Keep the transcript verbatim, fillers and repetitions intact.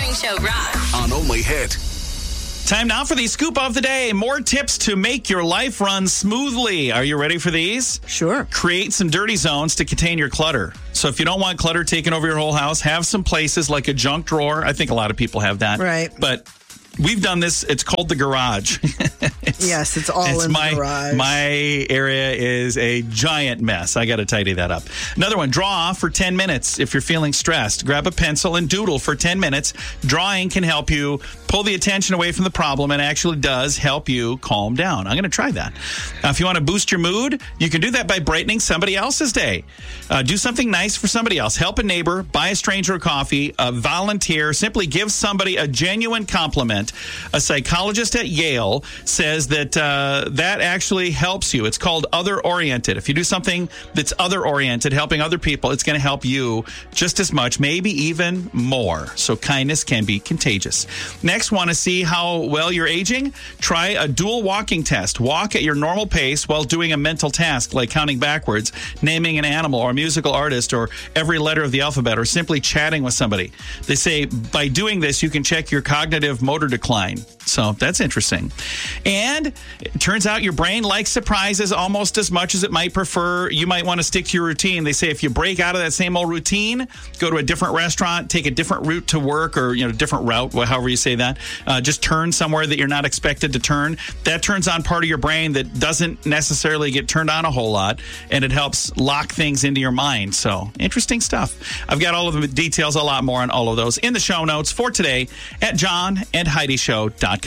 Morning Show Rock. On Only Hit. Time now for the scoop of the day. More tips to make your life run smoothly. Are you ready for these? Sure. Create some dirty zones to contain your clutter. So if you don't want clutter taking over your whole house, have some places like a junk drawer. I think a lot of people have that. Right. But we've done this. It's called the garage. it's, yes, it's all it's in my, the garage. My area is a giant mess. I got to tidy that up. Another one, draw for ten minutes if you're feeling stressed. Grab a pencil and doodle for ten minutes. Drawing can help you pull the attention away from the problem and actually does help you calm down. I'm going to try that. Uh, if you want to boost your mood, you can do that by brightening somebody else's day. Uh, do something nice for somebody else. Help a neighbor, buy a stranger a coffee, uh, volunteer, simply give somebody a genuine compliment. A psychologist at Yale says that uh, that actually helps you. It's called other-oriented. If you do something that's other-oriented, helping other people, it's going to help you just as much, maybe even more. So kindness can be contagious. Next, want to see how well you're aging? Try a dual walking test. Walk at your normal pace while doing a mental task like counting backwards, naming an animal or a musical artist or every letter of the alphabet, or simply chatting with somebody. They say by doing this, you can check your cognitive motor decline. So that's interesting. And it turns out your brain likes surprises almost as much as it might prefer. You might want to stick to your routine. They say if you break out of that same old routine, go to a different restaurant, take a different route to work, or, you know, different route, however you say that, uh, just turn somewhere that you're not expected to turn. That turns on part of your brain that doesn't necessarily get turned on a whole lot, and it helps lock things into your mind. So interesting stuff. I've got all of the details, a lot more on all of those in the show notes for today at john and heidi show dot com.